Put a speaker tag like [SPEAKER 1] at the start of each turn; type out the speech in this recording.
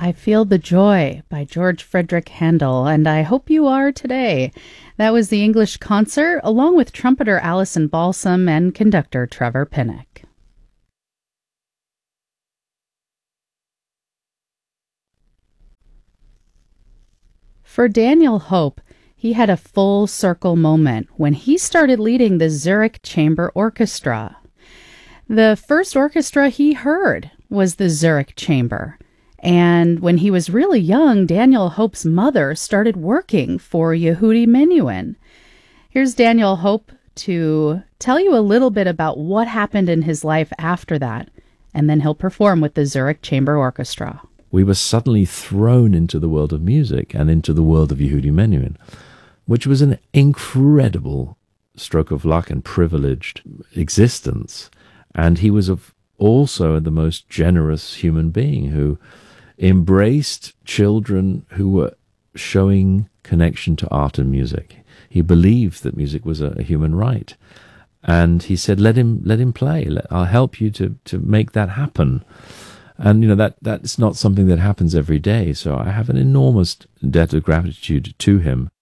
[SPEAKER 1] I Feel the Joy by George Frederick Handel, and I hope you are today. That was the English concert, along with trumpeter Alison Balsam and conductor Trevor Pinnock. For Daniel Hope, he had a full circle moment when he started leading the Zurich Chamber Orchestra. The first orchestra he heard was the Zurich Chamber. And when he was really young, Daniel Hope's mother started working for Yehudi Menuhin. Here's Daniel Hope to tell you a little bit about what happened in his life after that, and then he'll perform with the Zurich Chamber Orchestra.
[SPEAKER 2] We were suddenly thrown into the world of music and into the world of Yehudi Menuhin, which was an incredible stroke of luck and privileged existence. And he was also the most generous human being who embraced children who were showing connection to art and music. He believed that music was a human right. And he said, let him play. I'll help you to make that happen. And, that's not something that happens every day. So I have an enormous debt of gratitude to him.